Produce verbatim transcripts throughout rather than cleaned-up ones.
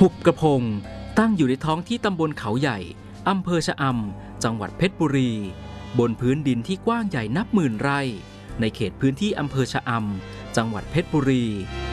หุบกระพงตั้งอยู่ในท้องที่ตำบลเขาใหญ่อำเภอชะอำจังหวัดเพชรบุรีบนพื้นดินที่กว้างใหญ่นับหมื่นไร่ในเขตพื้นที่อำเภอชะอำจังหวัดเพชรบุรี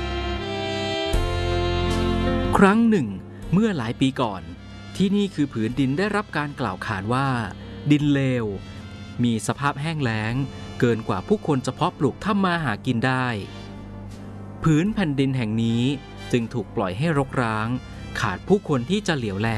ครั้งหนึ่งเมื่อหลายปีก่อนที่นี่คือผืนดินได้รับการกล่าวขานว่าดินเลวมีสภาพแห้งแล้งเกินกว่าผู้คนจะเพาะปลูกทำมาหากินได้ผืนแผ่นดินแห่งนี้จึงถูกปล่อยให้รกร้างขาดผู้คนที่จะเหลียวแล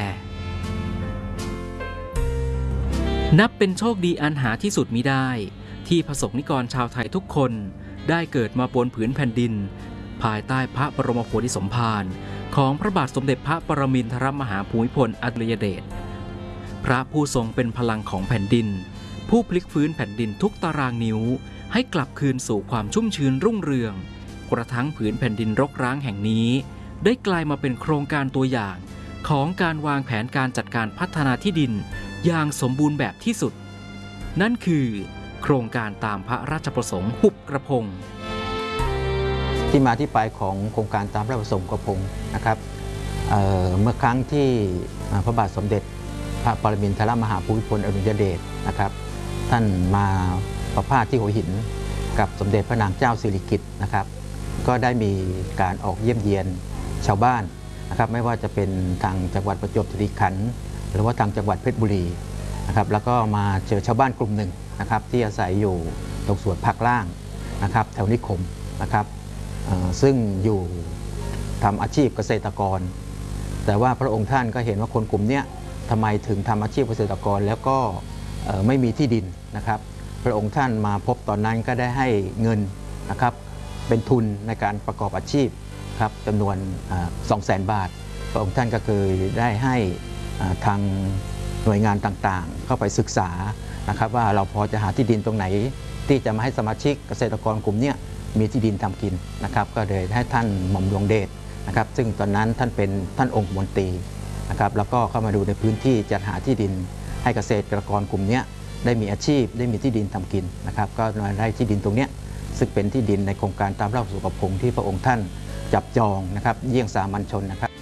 นับเป็นโชคดีอันหาที่สุดมิได้ที่ประสบนิกรชาวไทยทุกคนได้เกิดมาบนผืนแผ่นดินภายใต้พระบรมโพธิสมภารของพระบาทสมเด็จพระปรมินทรมหาภูมิพลอดุลยเดชพระผู้ทรงเป็นพลังของแผ่นดินผู้พลิกฟื้นแผ่นดินทุกตารางนิ้วให้กลับคืนสู่ความชุ่มชื้นรุ่งเรืองกระทั่งผืนแผ่นดินรกร้างแห่งนี้ได้กลายมาเป็นโครงการตัวอย่างของการวางแผนการจัดการพัฒนาที่ดินอย่างสมบูรณ์แบบที่สุดนั่นคือโครงการตามพระราชประสงค์หุบกระพงที่มาที่ไปของโครงการตามพระราชประสงค์กระพงนะครับ เ, เมื่อครั้งที่พระบาทสมเด็จพระปรมินทรมหาภูมิพลอดุลยเดชนะครับท่านมาประพาสที่หัวหินกับสมเด็จพระนางเจ้าสิริกิติ์นะครับก็ได้มีการออกเยี่ยมเยียนชาวบ้านนะครับไม่ว่าจะเป็นทางจังหวัดประจวบคีรีขันธ์หรือว่าทางจังหวัดเพชรบุรีนะครับแล้วก็มาเจอชาวบ้านกลุ่มหนึ่งนะครับที่อาศัยอยู่ตรงส่วนภาคล่างนะครับแถวนิคมนะครับซึ่งอยู่ทำอาชีพเกษตรกรแต่ว่าพระองค์ท่านก็เห็นว่าคนกลุ่มนี้ทำไมถึงทำอาชีพเกษตรกรแล้วก็ไม่มีที่ดินนะครับพระองค์ท่านมาพบตอนนั้นก็ได้ให้เงินนะครับเป็นทุนในการประกอบอาชีพครับจำนวน สองแสน บาทพระองค์ท่านก็เคยได้ให้ทางหน่วยงานต่างๆเข้าไปศึกษานะครับว่าเราพอจะหาที่ดินตรงไหนที่จะมาให้สมาชิกเกษตรกรกลุ่มนี้มีที่ดินทำกินนะครับก็เลยให้ท่านหม่อมหลวงเดชนะครับซึ่งตอนนั้นท่านเป็นท่านองค์มนตรีนะครับแล้วก็เข้ามาดูในพื้นที่จัดหาที่ดินให้เกษตรกรกลุ่มนี้ได้มีอาชีพได้มีที่ดินทำกินนะครับก็ได้ที่ดินตรงนี้ซึ่งเป็นที่ดินในโครงการตามพระราชประสงค์กระพงที่พระองค์ท่านจับจองนะครับเยี่ยงสามัญชนนะครับ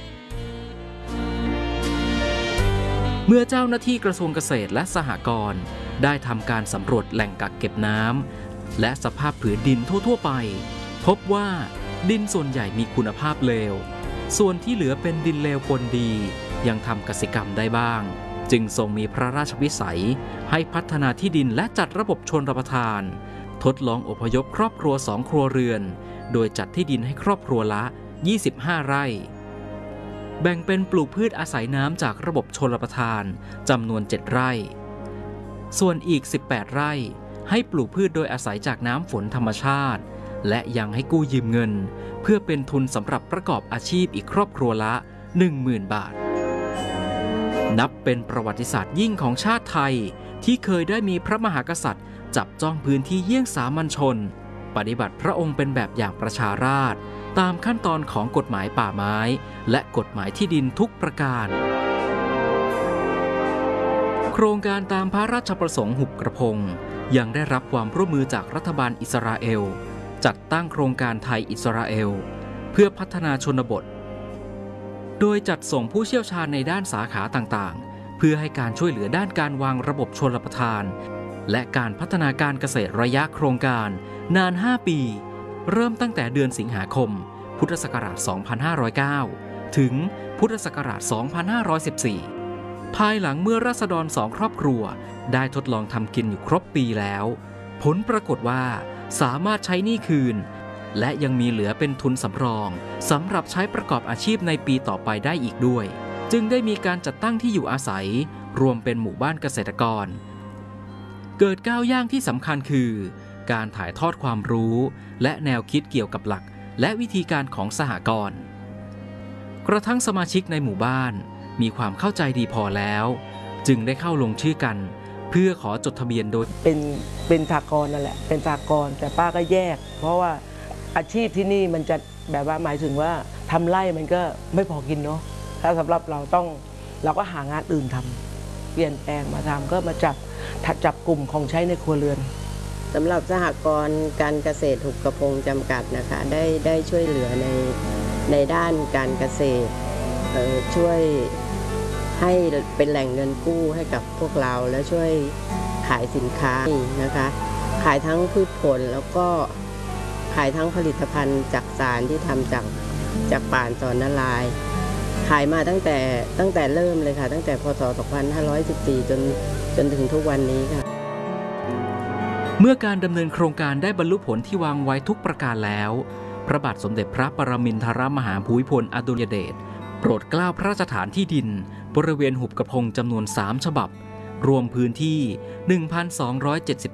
เมื่อเจ้าหน้าที่กระทรวงเกษตรและสหกรณ์ได้ทำการสำรวจแหล่งกักเก็บน้ำและสภาพผืนดินทั่วๆไปพบว่าดินส่วนใหญ่มีคุณภาพเลวส่วนที่เหลือเป็นดินเลวปนดียังทำกสิกรรมได้บ้างจึงทรงมีพระราชวิสัยให้พัฒนาที่ดินและจัดระบบชลประทานทดลองอพยพครอบครัวสองครัวเรือนโดยจัดที่ดินให้ครอบครัวละยี่สิบห้าไร่แบ่งเป็นปลูกพืชอาศัยน้ำจากระบบชลประทานจำนวนเจ็ดไร่ส่วนอีกสิบแปดไร่ให้ปลูกพืชโดยอาศัยจากน้ำฝนธรรมชาติและยังให้กู้ยืมเงินเพื่อเป็นทุนสำหรับประกอบอาชีพอีกครอบครัวละ หนึ่งหมื่น บาทนับเป็นประวัติศาสตร์ยิ่งของชาติไทยที่เคยได้มีพระมหากษัตริย์จับจ้องพื้นที่เยี่ยงสามัญชนปฏิบัติพระองค์เป็นแบบอย่างประชาราษฎร์ตามขั้นตอนของกฎหมายป่าไม้และกฎหมายที่ดินทุกประการโครงการตามพระราชประสงค์หุบกระพงยังได้รับความร่วมมือจากรัฐบาลอิสราเอลจัดตั้งโครงการไทยอิสราเอลเพื่อพัฒนาชนบทโดยจัดส่งผู้เชี่ยวชาญในด้านสาขาต่างๆเพื่อให้การช่วยเหลือด้านการวางระบบชลประทานและการพัฒนาการเกษตรระยะโครงการนานห้าปีเริ่มตั้งแต่เดือนสิงหาคมพุทธศักราช สองพันห้าร้อยเก้า ถึงพุทธศักราช สองพันห้าร้อยสิบสี่ ภายหลังเมื่อราษฎรสองครอบครัวได้ทดลองทำกินอยู่ครบปีแล้วผลปรากฏว่าสามารถใช้หนี้คืนและยังมีเหลือเป็นทุนสำรองสำหรับใช้ประกอบอาชีพในปีต่อไปได้อีกด้วยจึงได้มีการจัดตั้งที่อยู่อาศัยรวมเป็นหมู่บ้านเกษตรกรเกิดก้าวย่างที่สำคัญคือการถ่ายทอดความรู้และแนวคิดเกี่ยวกับหลักและวิธีการของสหกรณ์กระทั่งสมาชิกในหมู่บ้านมีความเข้าใจดีพอแล้วจึงได้เข้าลงชื่อกันเพื่อขอจดทะเบียนโดยเป็นเป็นสหกรณ์นั่นแหละเป็นสหกรณ์แต่ป้าก็แยกเพราะว่าอาชีพที่นี่มันจะแบบว่าหมายถึงว่าทำไร่มันก็ไม่พอกินเนาะถ้าสำหรับเราต้องเราก็หางานอื่นทำเปลี่ยนแปลงมาทำก็มาจับจับกลุ่มของใช้ในครัวเรือนสำหรับสหกรณ์การเกษตรหุบกระพงจำกัดนะคะได้ได้ช่วยเหลือในในด้านการเกษตรเอ่อช่วยให้เป็นแหล่งเงินกู้ให้กับพวกเราและช่วยขายสินค้านะคะ ขายทั้งพืชผลแล้วก็ขายทั้งผลิตภัณฑ์จากสารที่ทำจากจากป่านสอนนารายณ์ขายมาตั้งแต่ตั้งแต่เริ่มเลยค่ะตั้งแต่พศสองพันห้าร้อยสิบสี่จนจนถึงทุกวันนี้ค่ะเมื่อการดำเนินโครงการได้บรรลุผลที่วางไว้ทุกประการแล้ว พระบาทสมเด็จพระปรมินทรมหาภูมิพลอดุลยเดชโปรดเกล้าพระราชทานที่ดินบริเวณหุบกระพงจำนวนสามฉบับรวมพื้นที่ หนึ่งพันสองร้อยเจ็ดสิบ